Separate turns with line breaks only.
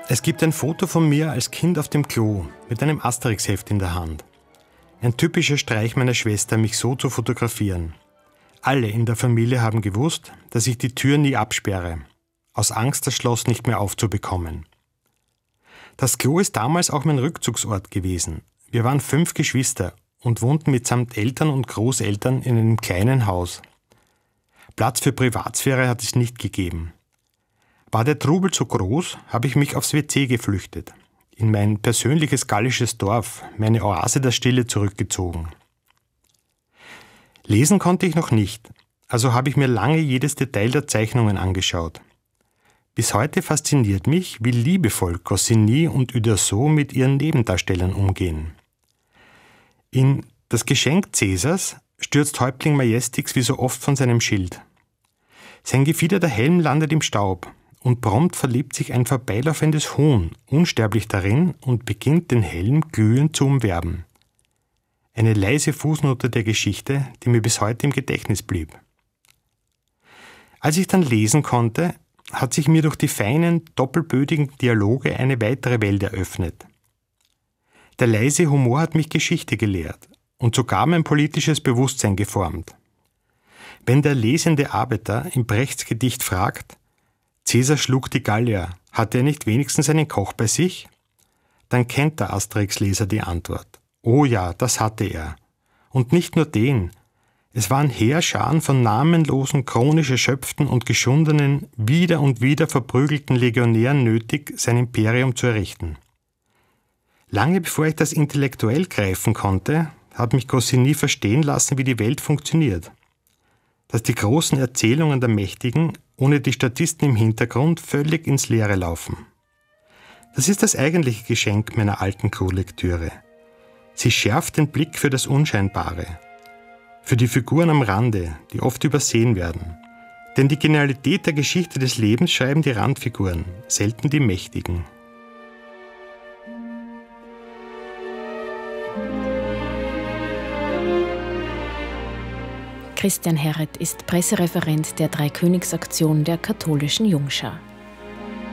Es gibt ein Foto von mir als Kind auf dem Klo mit einem Asterix-Heft in der Hand. Ein typischer Streich meiner Schwester, mich so zu fotografieren. Alle in der Familie haben gewusst, dass ich die Tür nie absperre, aus Angst, das Schloss nicht mehr aufzubekommen. Das Klo ist damals auch mein Rückzugsort gewesen. Wir waren 5 Geschwister und wohnten mitsamt Eltern und Großeltern in einem kleinen Haus. Platz für Privatsphäre hat es nicht gegeben. War der Trubel zu groß, habe ich mich aufs WC geflüchtet, in mein persönliches gallisches Dorf, meine Oase der Stille zurückgezogen. Lesen konnte ich noch nicht, also habe ich mir lange jedes Detail der Zeichnungen angeschaut. Bis heute fasziniert mich, wie liebevoll Goscinny und Uderzo mit ihren Nebendarstellern umgehen. In Das Geschenk Cäsars stürzt Häuptling Majestix wie so oft von seinem Schild. Sein gefiederter Helm landet im Staub und prompt verliebt sich ein vorbeilaufendes Huhn unsterblich darin und beginnt den Helm glühend zu umwerben. Eine leise Fußnote der Geschichte, die mir bis heute im Gedächtnis blieb. Als ich dann lesen konnte, hat sich mir durch die feinen, doppelbödigen Dialoge eine weitere Welt eröffnet. Der leise Humor hat mich Geschichte gelehrt und sogar mein politisches Bewusstsein geformt. Wenn der lesende Arbeiter in Brechts Gedicht fragt, Cäsar schlug die Gallier, hatte er nicht wenigstens einen Koch bei sich? Dann kennt der Asterix-Leser die Antwort. Oh ja, das hatte er. Und nicht nur den. Es waren Heerscharen von namenlosen, chronisch erschöpften und geschundenen, wieder und wieder verprügelten Legionären nötig, sein Imperium zu errichten. Lange bevor ich das intellektuell greifen konnte, hat mich Goscinny verstehen lassen, wie die Welt funktioniert. Dass die großen Erzählungen der Mächtigen ohne die Statisten im Hintergrund völlig ins Leere laufen. Das ist das eigentliche Geschenk meiner alten Crew-Lektüre. Sie schärft den Blick für das Unscheinbare, für die Figuren am Rande, die oft übersehen werden. Denn die Genialität der Geschichte des Lebens schreiben die Randfiguren, selten die Mächtigen.
Christian Herret ist Pressereferent der Dreikönigsaktion der katholischen Jungschar.